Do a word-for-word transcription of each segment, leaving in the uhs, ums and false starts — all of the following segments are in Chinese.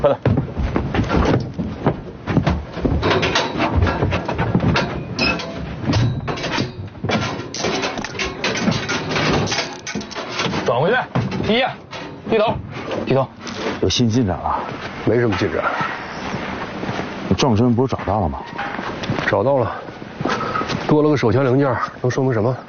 快点。转回去，第一页，低头，低头。 有新进展了？ 没什么进展。 撞针不是找到了吗？ 找到了，多了个手枪零件，能说明什么？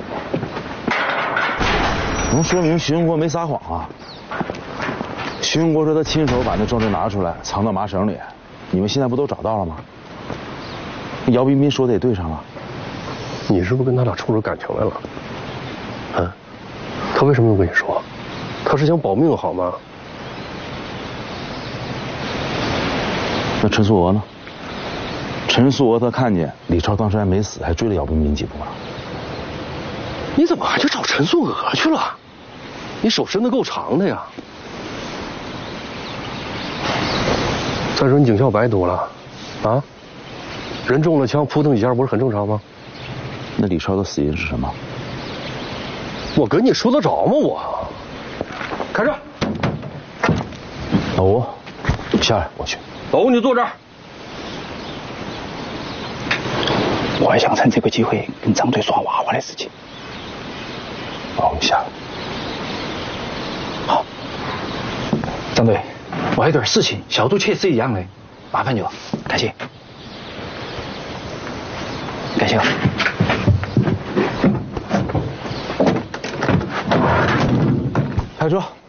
能说明徐永国没撒谎啊。徐永国说他亲手把那撞针拿出来，藏到麻绳里。你们现在不都找到了吗？姚彬彬说的也对上了。 你是不是跟他俩冲出感情来了？嗯，他为什么要跟你说？他是想保命好吗？ 那陈素娥呢？陈素娥她看见李超当时还没死，还追了姚彬彬几步呢。 你怎么还去找陈素娥去了？你手伸得够长的呀！再说你警校白读了，啊？人中了枪，扑腾几下不是很正常吗？ 那李超的死因是什么？ 我跟你说得着吗？我。开车。 老吴，下来，我去。 老吴，你坐这儿。 我还想趁这个机会跟张队耍娃娃的事情。 老吴，下来。 好。张队，我还有点事情，小杜确实一样的，麻烦你了，感谢。感谢了。 开车。